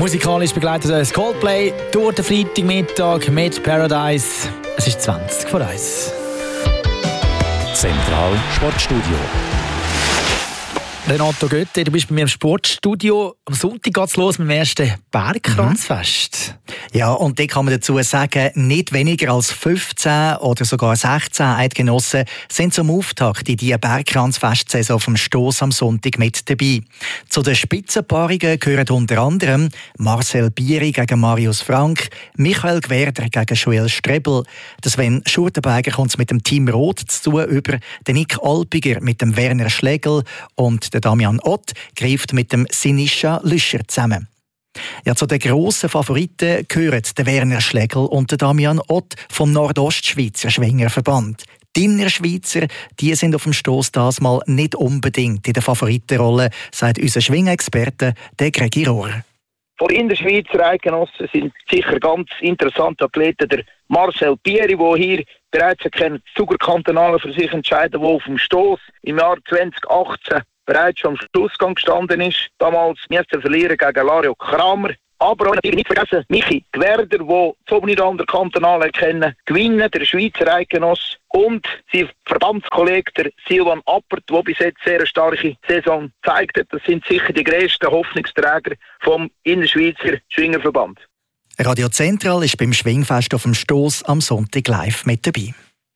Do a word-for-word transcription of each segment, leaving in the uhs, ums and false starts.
Musikalisch begleitet das Coldplay durch den Freitagmittag mit Paradise. Es ist zwanzig vor eins. Zentral Sportstudio. Renato Götte, du bist bei mir im Sportstudio. Am Sonntag geht es los mit dem ersten Bergkranzfest. Mhm. Ja, und da kann man dazu sagen, nicht weniger als fünfzehn oder sogar sechzehn Eidgenossen sind zum Auftakt in die Bergkranzfestsaison vom Stoss am Sonntag mit dabei. Zu den Spitzenpaarungen gehören unter anderem Marcel Bieri gegen Marius Frank, Michael Gwerder gegen Joel Strebel, Sven Schurtenberger kommt mit dem Team Rot zu über, der Nick Alpiger mit dem Werner Schlegel und der Damian Ott greift mit dem Sinischa Lüscher zusammen. Ja, zu den grossen Favoriten gehören der Werner Schlegel und der Damian Ott vom Nordostschweizer Schwingerverband. Die Innerschweizer, die sind auf dem Stoss das mal nicht unbedingt in der Favoritenrolle, sagt unser Schwingexperte, der Gregi Rohrer. Von Innerschweizer Eidgenossen sind sicher ganz interessante Athleten. Der Marcel Bieri, der hier bereits eine Zugerkantonale für sich entscheiden, der auf dem Stoss im Jahr zwanzig achtzehn bereits schon am Schlussgang gestanden ist. Damals musste verlieren gegen Lario Kramer. Aber auch natürlich nicht vergessen, Michi Gwerder, der so nicht andere Kantonale kennen, gewinnen, der Schweizer Eidgenoss. Und sein Verbandskollege, der Silvan Appert, der bis jetzt sehr eine starke Saison gezeigt hat. Das sind sicher die grössten Hoffnungsträger vom Innerschweizer Schwingerverband. Radio Zentral ist beim Schwingfest auf dem Stoss am Sonntag live mit dabei.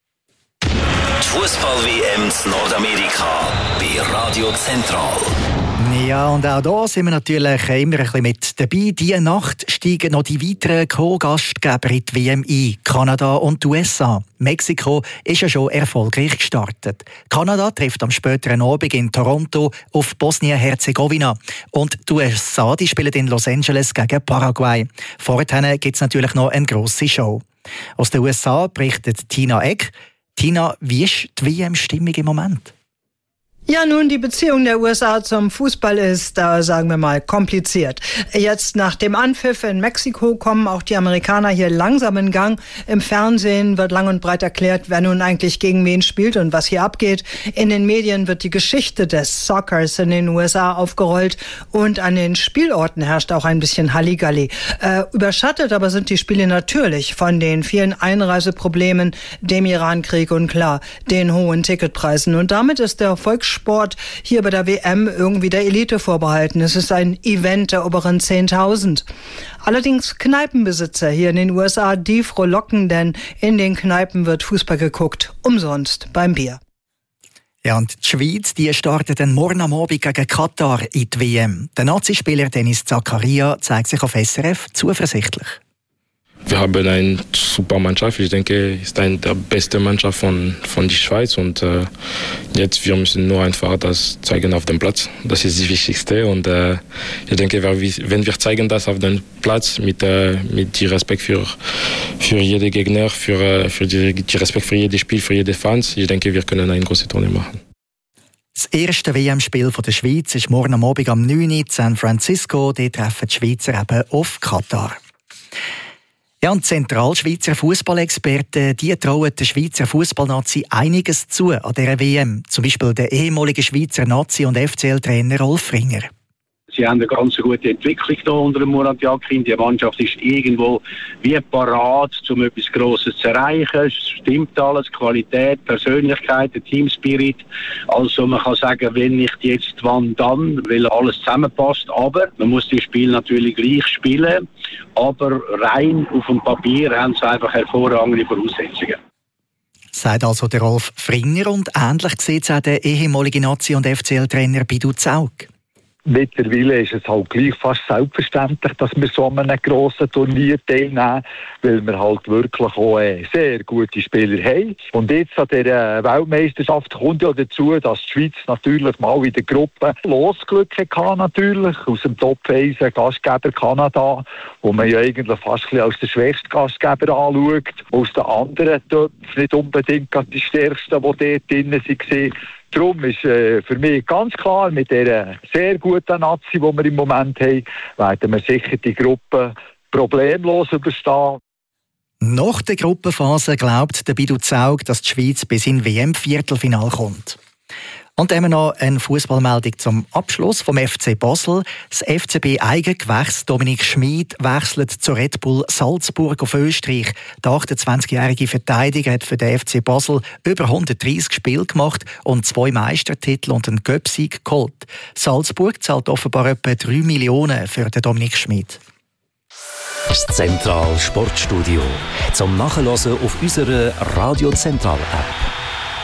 Die Fußball-W M in Nordamerika bei Radio Zentral. Ja, und auch da sind wir natürlich immer ein bisschen mit dabei. Diese Nacht steigen noch die weiteren Co-Gastgeber in die W M ein. Kanada und die U S A. Mexiko ist ja schon erfolgreich gestartet. Kanada trifft am späteren Abend in Toronto auf Bosnien-Herzegowina. Und die U S A die spielen in Los Angeles gegen Paraguay. Vorher gibt es natürlich noch eine grosse Show. Aus den U S A berichtet Tina Egg. Tina, wie ist die W M-Stimmung im Moment? Ja, nun, die Beziehung der U S A zum Fußball ist, da sagen wir mal, kompliziert. Jetzt nach dem Anpfiff in Mexiko kommen auch die Amerikaner hier langsam in Gang. Im Fernsehen wird lang und breit erklärt, wer nun eigentlich gegen wen spielt und was hier abgeht. In den Medien wird die Geschichte des Soccers in den U S A aufgerollt und an den Spielorten herrscht auch ein bisschen Halligalli. Äh, überschattet aber sind die Spiele natürlich von den vielen Einreiseproblemen, dem Irankrieg und klar, den hohen Ticketpreisen. Und damit ist der Volkssport hier bei der W M irgendwie der Elite vorbehalten. Es ist ein Event der oberen zehntausend. Allerdings Kneipenbesitzer hier in den U S A, die frohlocken, denn in den Kneipen wird Fußball geguckt, umsonst beim Bier. Ja, und die Schweiz, die startet dann morgen am Abend gegen Katar in die W M. Der Nazispieler Dennis Zakaria zeigt sich auf S R F zuversichtlich. Wir haben eine super Mannschaft. Ich denke, es ist eine der besten Mannschaft von, von der Schweiz. Und äh, jetzt wir müssen nur einfach das zeigen auf dem Platz. Das ist das Wichtigste. Und äh, ich denke, wenn wir zeigen das auf dem Platz mit, äh, mit dem Respekt für, für jeden Gegner, für, für die, die Respekt für jedes Spiel, für jede Fans, ich denke, wir können ein großes Turnier machen. Das erste W M-Spiel der Schweiz ist morgen am Abend am neun Uhr in San Francisco. Dort treffen die Schweizer eben auf Katar. Ja, und Zentralschweizer Fußballexperten, die trauen der Schweizer Fußballnazi einiges zu an dieser W M. Zum Beispiel der ehemalige Schweizer Nazi- und F C L-Trainer Rolf Ringer. Sie haben eine ganz gute Entwicklung hier unter dem Murat Yakin. Die Mannschaft ist irgendwo wie parat, um etwas Grosses zu erreichen. Es stimmt alles, Qualität, Persönlichkeit, der Teamspirit. Also man kann sagen, wenn nicht jetzt, wann dann, weil alles zusammenpasst. Aber man muss das Spiel natürlich gleich spielen. Aber rein auf dem Papier haben sie einfach hervorragende Voraussetzungen. Sagt also der Rolf Fringer, und ähnlich sieht es auch der ehemalige Nazi- und F C L-Trainer Bidu Zaug. Mittlerweile ist es halt gleich fast selbstverständlich, dass wir so an einem grossen Turnier teilnehmen, weil wir halt wirklich auch sehr gute Spieler haben. Und jetzt an dieser Weltmeisterschaft kommt ja dazu, dass die Schweiz natürlich mal in der Gruppe Losglück hatte, natürlich. Aus dem Top eins Gastgeber Kanada, wo man ja eigentlich fast ein bisschen als der schwächste Gastgeber anschaut. Aus den anderen Töpfen nicht unbedingt die stärksten, die dort drin waren. Darum ist äh, für mich ganz klar, mit dieser sehr guten Nazi, die wir im Moment haben, werden wir sicher die Gruppe problemlos überstehen. Nach der Gruppenphase glaubt der Bidu Zaug, dass die Schweiz bis in W M-Viertelfinale kommt. Und dann haben wir noch eine Fußballmeldung zum Abschluss vom F C Basel. Das F C B-Eigengewächs Dominik Schmid wechselt zu Red Bull Salzburg auf Österreich. Der achtundzwanzigjährige Verteidiger hat für den F C Basel über hundertdreissig Spiele gemacht und zwei Meistertitel und einen Cup-Sieg geholt. Salzburg zahlt offenbar etwa drei Millionen für den Dominik Schmid. Das Zentral Sportstudio zum Nachhören auf unserer Radio Zentral App.